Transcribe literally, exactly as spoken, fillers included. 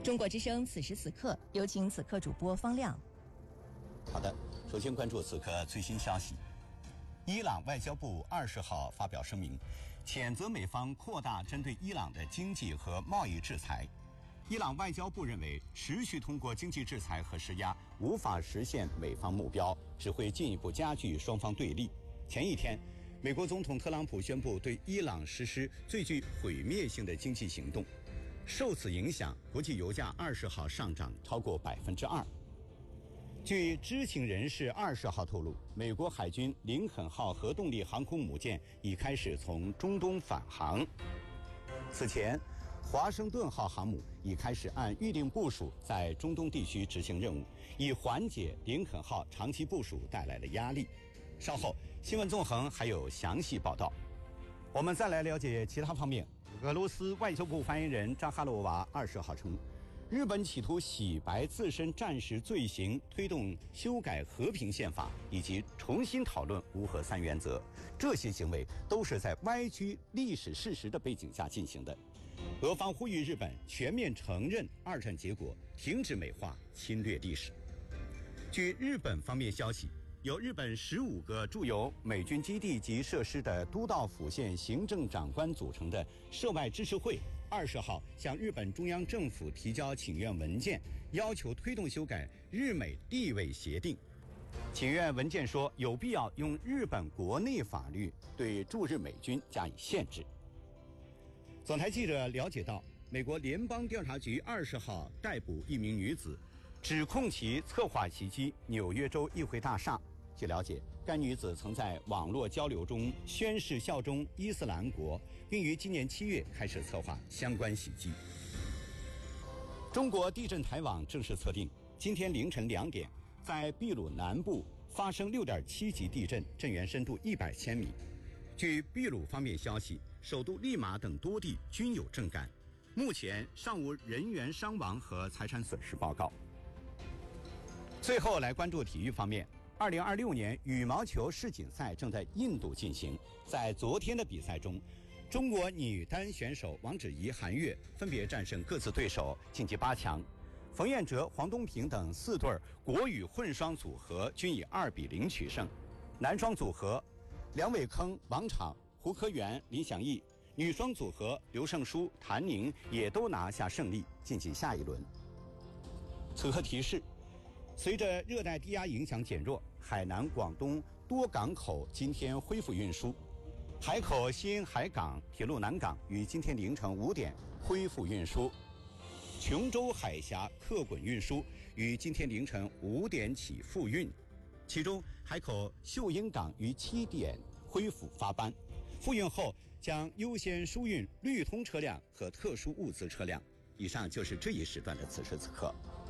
中国之声此时此刻，有请此刻主播方亮。 好的，首先关注此刻最新消息。伊朗外交部二十号发表声明，谴责美方扩大针对伊朗的经济和贸易制裁。伊朗外交部认为，持续通过经济制裁和施压无法实现美方目标，只会进一步加剧双方对立。前一天，美国总统特朗普宣布对伊朗实施最具毁灭性的经济行动，受此影响，国际油价二十号上涨超过百分之二。据知情人士二十号透露，美国海军林肯号核动力航空母舰已开始从中东返航。此前，华盛顿号航母已开始按预定部署在中东地区执行任务，以缓解林肯号长期部署带来的压力。稍后，新闻纵横还有详细报道。我们再来了解其他方面。俄罗斯外交部发言人扎哈罗娃二十号称，日本企图洗白自身战时罪行，推动修改和平宪法以及重新讨论无核三原则，这些行为都是在歪曲历史事实的背景下进行的。俄方呼吁日本全面承认二战结果，停止美化侵略历史。据日本方面消息，由日本十五个驻有美军基地及设施的都道府县行政长官组成的涉外支持会，二十号向日本中央政府提交请愿文件，要求推动修改日美地位协定。请愿文件说，有必要用日本国内法律对驻日美军加以限制。总台记者了解到，美国联邦调查局二十号逮捕一名女子，指控其策划袭击纽约州议会大厦。据了解，该女子曾在网络交流中宣誓效忠伊斯兰国，并于今年七月开始策划相关袭击。中国地震台网正式测定，今天凌晨两点，在秘鲁南部发生六点七级地震，震源深度一百千米。据秘鲁方面消息，首都利马等多地均有震感，目前尚无人员伤亡和财产损失报告。最后来关注体育方面。二零二六年羽毛球世锦赛正在印度进行，在昨天的比赛中，中国女单选手王芷怡、韩悦分别战胜各自对手晋级八强，冯彦哲、黄东萍等四对国羽混双组合均以二比零取胜。男双组合梁伟铿、王昶、胡科元、李响毅，女双组合刘胜书、谭宁也都拿下胜利，晋级下一轮。此刻提示，随着热带低压影响减弱，海南、广东多港口今天恢复运输。海口新海港、铁路南港于今天凌晨五点恢复运输。琼州海峡客滚运输于今天凌晨五点起复运，其中海口秀英港于七点恢复发班，复运后将优先输运绿通车辆和特殊物资车辆。以上就是这一时段的此时此刻。